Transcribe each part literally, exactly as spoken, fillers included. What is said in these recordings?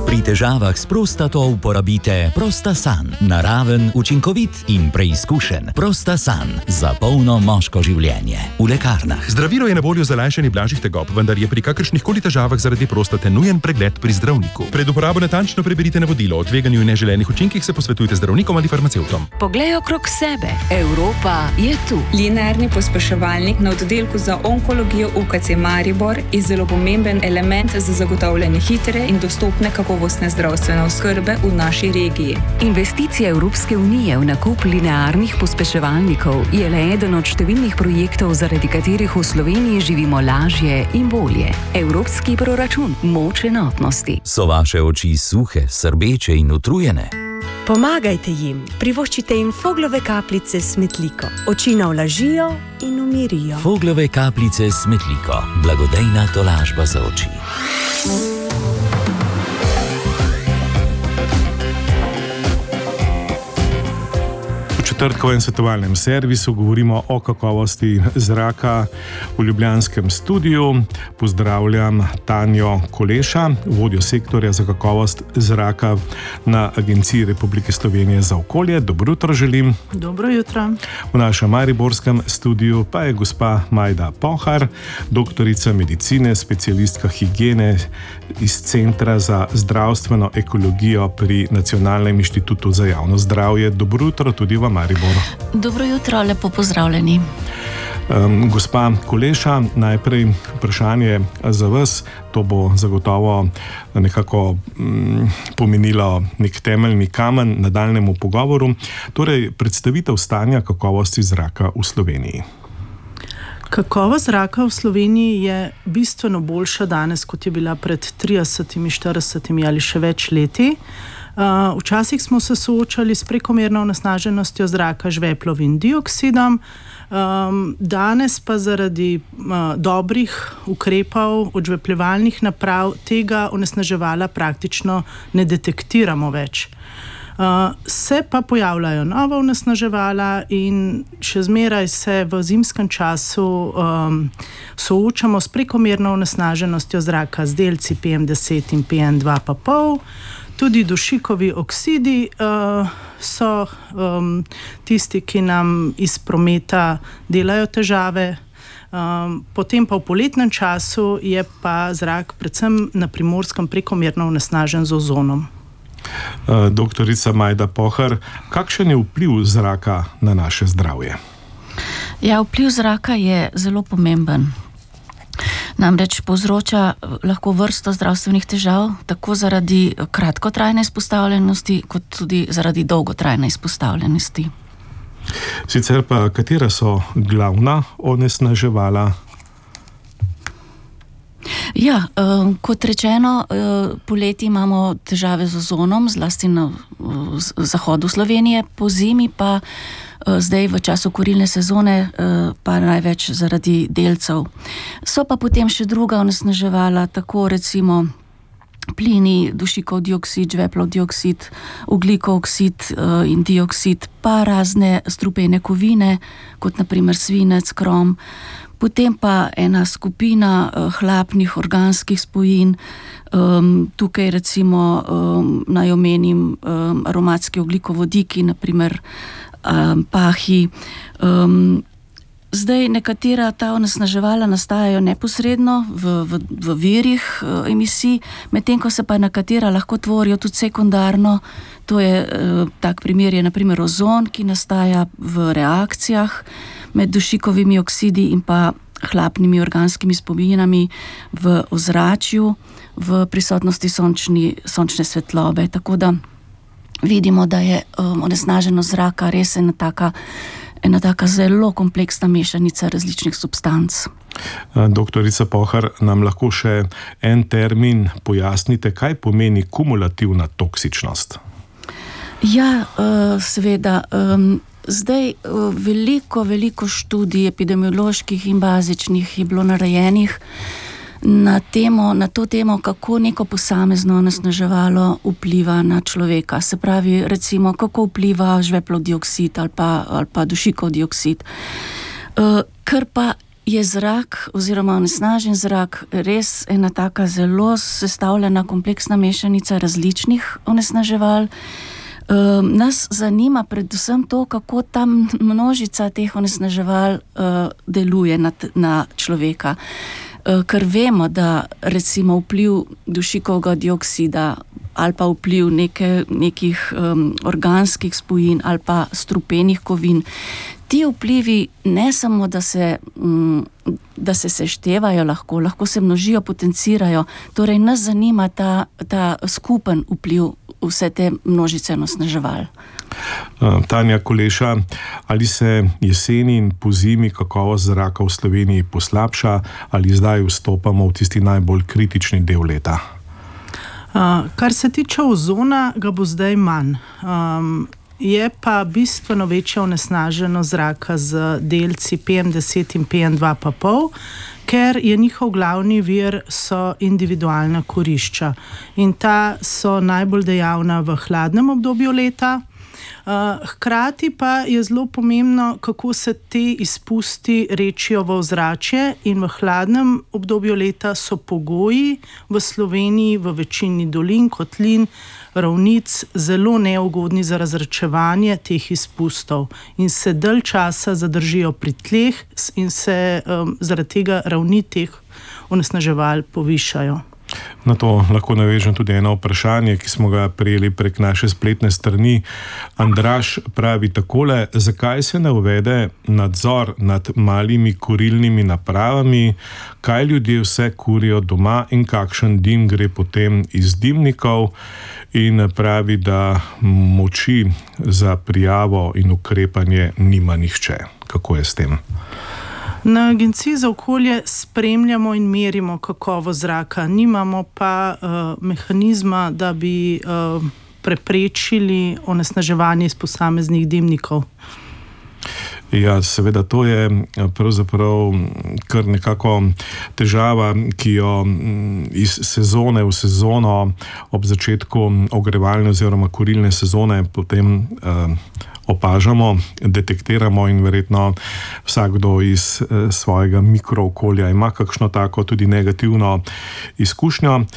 Pri težavah s prostato uporabite Prostasan. Naraven, učinkovit in preizkušen. Prostasan za polno moško življenje. V lekarnah. Zdravilo je na voljo za lajšanje blažjih tegob, vendar je pri kakršnih koli težavah zaradi prostate nujen pregled pri zdravniku. Pred uporabo natančno preberite navodilo. O tveganju in neželenih učinkih se posvetujte z zdravnikom ali farmacevtom. Poglej okrog sebe. Evropa je tu. Linearni pospeševalnik na oddelku za onkologijo U K C Maribor je zelo pomemben element za zagotavljanje hitre in dostopne kakovostne zdravstvene oskrbe v naši regiji. Investicija Evropske unije v nakup linearnih pospeševalnikov je le eden od številnih projektov, zaradi katerih v Sloveniji živimo lažje in bolje. Evropski proračun, moč enotnosti. So vaše oči suhe, srbeče in utrujene? Pomagajte jim, privoščite jim Foglove kapljice s smetliko. Oči navlažijo in umirijo. Foglove kapljice s smetliko. Blagodejna tolažba za oči. V četrtkovem svetovalnem servisu govorimo o kakovosti zraka v ljubljanskem studiu. Pozdravljam Tanjo Koleša, vodjo sektorja za kakovost zraka na Agenciji Republike Slovenije za okolje. Dobro jutro želim. Dobro jutro. V našem mariborskem studiu pa je gospa Majda Pohar, doktorica medicine, specialistka higiene iz Centra za zdravstveno ekologijo pri Nacionalnem inštitutu za javno zdravje. Dobro jutro tudi v Mariboru. Dobro jutro, lepo pozdravljeni. Um, gospa Koleša, najprej vprašanje za vas. To bo zagotovo nekako um, pomenilo nek temeljni kamen nadaljnjemu pogovoru. Torej, predstavitev stanja kakovosti zraka v Sloveniji. Kakovost zraka v Sloveniji je bistveno boljša danes, kot je bila pred tridesetimi, štiridesetimi ali še več leti. Uh, včasih smo se soočali s prekomerno onesnaženostjo zraka z žveplovim dioksidom, um, danes pa zaradi uh, dobrih ukrepov odžvepljevalnih naprav tega onesnaževala praktično ne detektiramo več. Uh, se pa pojavljajo nova onesnaževala in še zmeraj se v zimskem času um, soočamo s prekomerno onesnaženostjo zraka z delci P M deset in P M dva pa pol. Tudi dušikovi oksidi uh, so um, tisti, ki nam iz prometa delajo težave. Um, potem pa v poletnem času je pa zrak predvsem na Primorskem prekomerno onesnažen z ozonom. Uh, doktorica Majda Pohar, kakšen je vpliv zraka na naše zdravje? Ja, vpliv zraka je zelo pomemben. Namreč povzroča lahko vrsto zdravstvenih težav, tako zaradi kratkotrajne izpostavljenosti, kot tudi zaradi dolgotrajne izpostavljenosti. Sicer pa, katera so glavna onesnaževala? Ja, eh, kot rečeno, eh, poleti imamo težave z ozonom, zlasti na v zahodu Slovenije, po zimi pa eh, zdaj v času kurilne sezone eh, pa največ zaradi delcev. So pa potem še druga onesnaževala, tako recimo plini, dušikov dioksid, žveplov dioksid, ogljikov oksid eh, in dioksid, pa razne strupene kovine, kot naprimer svinec, krom. Potem pa ena skupina uh, hlapnih organskih spojin, um, tukaj recimo um, naj omenim um, aromatski ogljikovodiki, naprimer um, pahi. Um, zdaj nekatera ta onesnaževala nastajajo neposredno v, v, v virih uh, emisij, medtem ko se pa nekatera lahko tvorijo tudi sekundarno. To je uh, tak primer je naprimer ozon, ki nastaja v reakcijah med dušikovimi oksidi in pa hlapnimi organskimi spojinami v ozračju v prisotnosti sončni, sončne svetlobe. Tako da vidimo, da je um, onesnaženost zraka res ena taka, ena taka zelo kompleksna mešanica različnih substanc. Doktorica Pohar, nam lahko še en termin pojasnite, kaj pomeni kumulativna toksičnost? Ja, uh, seveda. Um, Zdaj veliko, veliko študij epidemioloških in bazičnih je bilo narejenih na, temo, na to temo, kako neko posamezno onesnaževalo vpliva na človeka. Se pravi, recimo, kako vpliva žveplov dioksid ali pa, ali pa dušikov dioksid. Ker pa je zrak oziroma onesnažen zrak res ena taka zelo sestavljena, kompleksna mešanica različnih onesnaževal. Um, nas zanima predvsem to, kako ta množica teh onesnaževal uh, deluje na, na človeka. Uh, ker vemo, da recimo vpliv dušikovega dioksida ali pa vpliv neke, nekih um, organskih spojin ali pa strupenih kovin, ti vplivi ne samo, da se, um, da se seštevajo lahko, lahko se množijo, potencirajo, torej nas zanima ta, ta skupen vpliv vse te množice onesnaževal. Tanja Koleša, ali se jeseni in pozimi kakovost zraka v Sloveniji poslabša ali zdaj vstopamo v tisti najbolj kritični del leta? Uh, kar se tiče ozona, ga bo zdaj manj. Um, je pa bistveno večja onesnaženost zraka z delci P M deset in P M dva pa pol, ker je njihov glavni vir so individualna kurišča in ta so najbolj dejavna v hladnem obdobju leta. Uh, hkrati pa je zelo pomembno, kako se te izpusti rečijo v ozračje, in v hladnem obdobju leta so pogoji v Sloveniji v večini dolin, kotlin, ravnic zelo neugodni za razračevanje teh izpustov in se dalj časa zadržijo pri tleh in se um, zaradi tega ravni teh onesnaževal povišajo. Na to lahko navežem tudi eno vprašanje, ki smo ga prejeli prek naše spletne strani. Andraž pravi takole: zakaj se ne uvede nadzor nad malimi kurilnimi napravami, kaj ljudje vse kurijo doma in kakšen dim gre potem iz dimnikov, in pravi, da moči za prijavo in ukrepanje nima nihče. Kako je s tem? Na Agenciji za okolje spremljamo in merimo kakovost zraka, nimamo pa uh, mehanizma, da bi uh, preprečili onesnaževanje iz posameznih dimnikov. Ja, seveda, to je pravzaprav kar nekako težava, ki jo iz sezone v sezono ob začetku ogrevalne oziroma kurilne sezone potem uh, opažamo, detektiramo in verjetno vsakdo iz eh, svojega mikrookolja ima kakšno tako tudi negativno izkušnjo. Uh,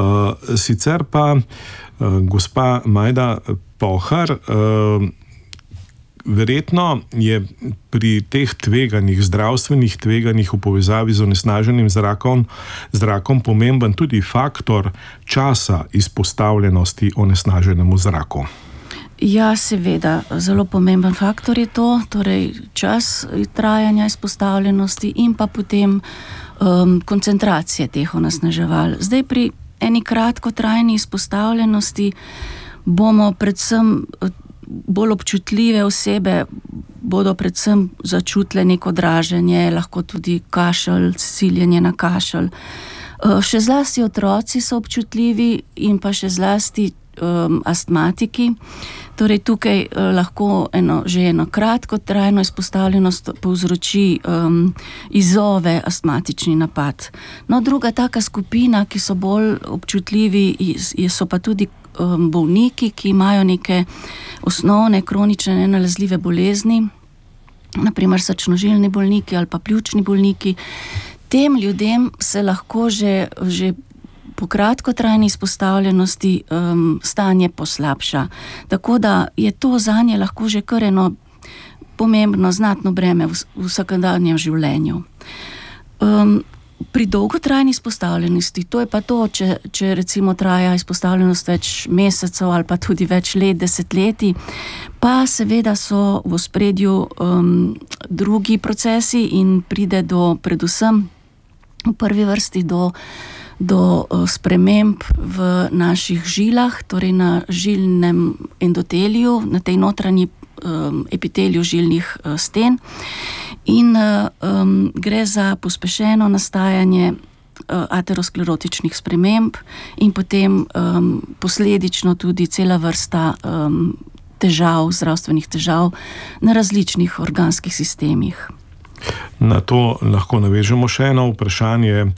sicer pa uh, gospa Majda Pohar, uh, verjetno je pri teh tveganjih, zdravstvenih tveganjih v povezavi z onesnaženim zrakom, zrakom pomemben tudi faktor časa izpostavljenosti onesnaženemu zraku. Ja, seveda, zelo pomemben faktor je to, torej čas trajanja izpostavljenosti in pa potem um, koncentracije teh onesnaževal. Zdaj pri eni kratkotrajni izpostavljenosti bomo predvsem bolj občutljive osebe, bodo predvsem začutile neko draženje, lahko tudi kašelj, siljenje na kašelj. Uh, še zlasti otroci so občutljivi in pa še zlasti Um, astmatiki. Torej tukaj uh, lahko eno, že eno kratko trajno izpostavljenost povzroči um, izove astmatični napad. No, druga taka skupina, ki so bolj občutljivi, so pa tudi um, bolniki, ki imajo neke osnovne kronične nenalezljive bolezni, naprimer srčno-žilni bolniki ali pa pljučni bolniki. Tem ljudem se lahko že, že po kratkotrajni izpostavljenosti um, stanje poslabša. Tako da je to zanje lahko že kar eno pomembno, znatno breme v, v vsakodnevnem življenju. Um, pri dolgotrajni izpostavljenosti, to je pa to, če, če recimo traja izpostavljenost več mesecev ali pa tudi več let, desetletij, pa seveda so v ospredju um, drugi procesi in pride do, predvsem v prvi vrsti do do sprememb v naših žilah, torej na žilnem endoteliju, na tej notranji um, epiteliju žilnih uh, sten. In um, gre za pospešeno nastajanje uh, aterosklerotičnih sprememb in potem um, posledično tudi cela vrsta um, težav, zdravstvenih težav na različnih organskih sistemih. Na to lahko navežemo še eno vprašanje.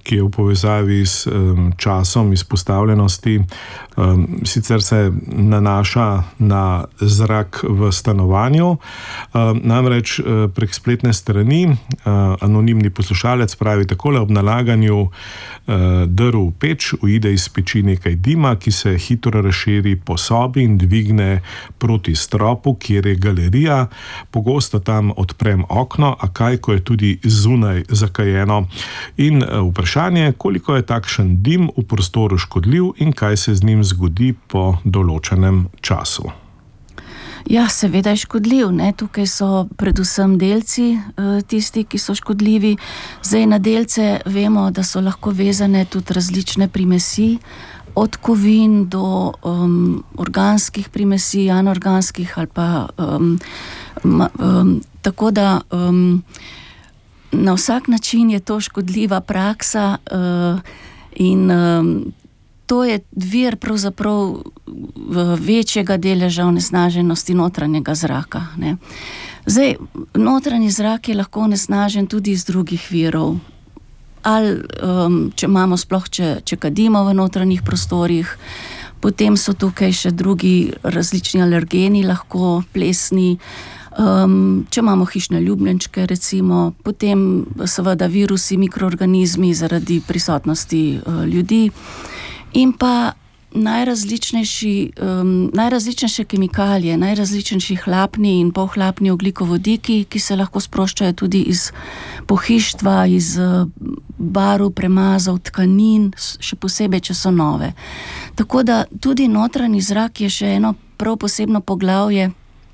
ki je v povezavi s um, časom izpostavljenosti, um, sicer se nanaša na zrak v stanovanju. Um, namreč uh, prek spletne strani uh, anonimni poslušalec pravi takole: ob nalaganju uh, drv v peč uide iz peči nekaj dima, ki se hitro razširi po sobi in dvigne proti stropu, kjer je galerija. Pogosto tam odprem okno, a kaj, ko je tudi zunaj zakajeno. In vprašanje, koliko je takšen dim v prostoru škodljiv in kaj se z njim zgodi po določenem času. Ja, seveda je škodljiv, ne? Tukaj so predvsem delci tisti, ki so škodljivi. Zdaj na delce vemo, da so lahko vezane tudi različne primesi, od kovin do um, organskih primesi, anorganskih ali pa um, um, tako da um, na vsak način je to škodljiva praksa uh, in um, to je vir pravzaprav večjega deleža onesnaženosti notranjega zraka, ne. Zdaj, notranji zrak je lahko onesnažen tudi iz drugih virov. Ali um, če imamo sploh, če, če kadimo v notranjih prostorih, potem so tukaj še drugi različni alergeni, lahko plesni, um, če imamo hišne ljubljenčke recimo, potem seveda virusi, mikroorganizmi zaradi prisotnosti uh, ljudi in pa najrazličnejši, um, najrazličnejše kemikalije, najrazličnejši hlapni in polhlapni ogljikovodiki, ki se lahko sproščajo tudi iz pohištva, iz uh, barv, premazov, tkanin, še posebej, če so nove. Tako da tudi notranji zrak je še eno prav posebno poglavje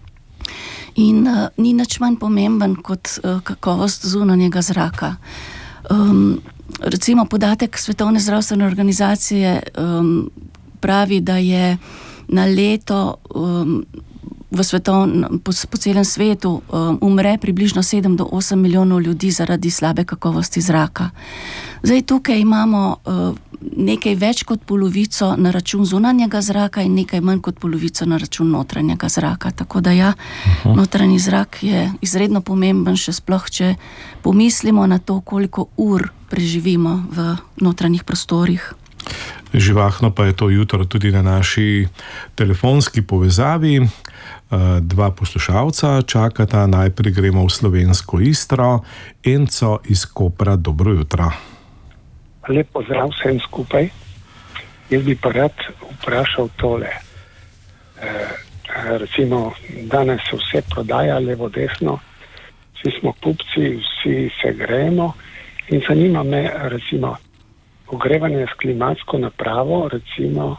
in uh, ni nič manj pomemben kot uh, kakovost zunanjega zraka. Um, recimo podatek Svetovne zdravstvene organizacije um, pravi, da je na leto um, v svetovn, po, po celem svetu um, umre približno sedem do osem milijonov ljudi zaradi slabe kakovosti zraka. Zdaj tukaj imamo uh, nekaj več kot polovico na račun zunanjega zraka in nekaj manj kot polovico na račun notranjega zraka. Tako da ja, uh-huh. Notranji zrak je izredno pomemben, še sploh, če pomislimo na to, koliko ur preživimo v notranjih prostorih. Živahno pa je to jutro tudi na naši telefonski povezavi. Dva poslušalca čakata, najprej gremo v slovensko Istro. Enco iz Kopra, dobro jutro. Lep pozdrav vsem skupaj. Jaz bi pa rad vprašal tole. E, recimo, danes se vse prodaja levo desno, vsi smo kupci, vsi se grejemo in zanima me, recimo, ogrevanje s klimatsko napravo, recimo,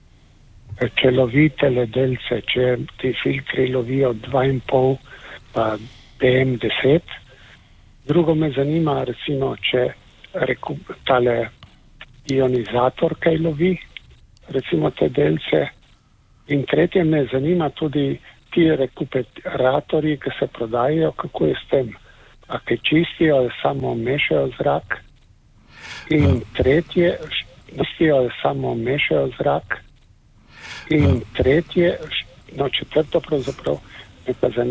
če lovite ledelce, če ti filtri lovijo dva in pol pa P M deset. Drugo me zanima, recimo, če reku, tale ionizator kaj lovi, recimo te delce. In tretje me zanima tudi ti rekuperatorji, ki se prodajajo, kako je s tem, a kaj čistijo, samo mešajo zrak. In tretje, čistijo, samo mešajo zrak. In tretje, no četrto pravzaprav, me pa zanima,